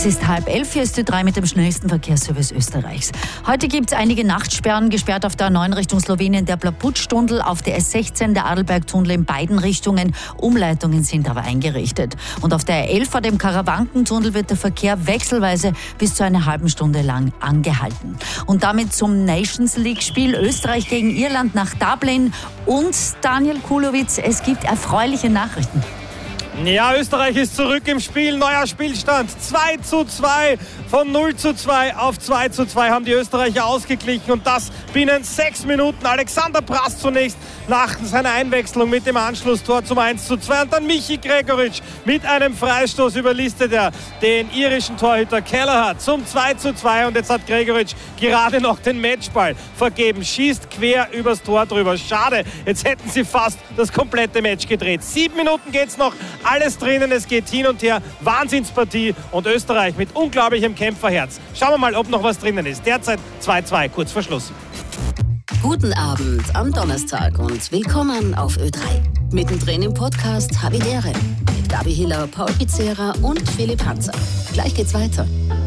ist 10:30, hier ist Ö3 mit dem schnellsten Verkehrsservice Österreichs. Heute gibt es einige Nachtsperren, gesperrt auf der A9 Richtung Slowenien der Plaputsch-Tunnel, auf der S16 der Adelberg-Tunnel in beiden Richtungen. Umleitungen sind aber eingerichtet. Und auf der A11 vor dem Karawanken-Tunnel wird der Verkehr wechselweise bis zu einer halben Stunde lang angehalten. Und damit zum Nations League-Spiel Österreich gegen Irland nach Dublin. Und Daniel Kulowitz, es gibt erfreuliche Nachrichten. Ja, Österreich ist zurück im Spiel. Neuer Spielstand. 2:2. Von 0:2 auf 2:2 haben die Österreicher ausgeglichen. Und das binnen 6 Minuten. Alexander Prass zunächst nach seiner Einwechslung mit dem Anschlusstor zum 1:2. Und dann Michi Gregoritsch mit einem Freistoß überlistet er den irischen Torhüter Kelleher zum 2:2. Und jetzt hat Gregoritsch gerade noch den Matchball vergeben. Schießt quer übers Tor drüber. Schade, jetzt hätten sie fast das komplette Match gedreht. 7 Minuten geht's noch. Alles drinnen, es geht hin und her. Wahnsinnspartie und Österreich mit unglaublichem Kämpferherz. Schauen wir mal, ob noch was drinnen ist. Derzeit 2:2, kurz vor Schluss. Guten Abend am Donnerstag und willkommen auf Ö3. Mittendrin im Podcast Habilere mit Gabi Hiller, Paul Pizzera und Philipp Hanser. Gleich geht's weiter.